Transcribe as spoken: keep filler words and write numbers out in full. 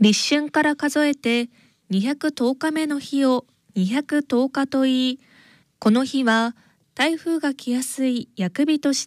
立春から数えてにひゃくとおかめの日をにひゃくとおかと言い、この日は台風が来やすい厄日とし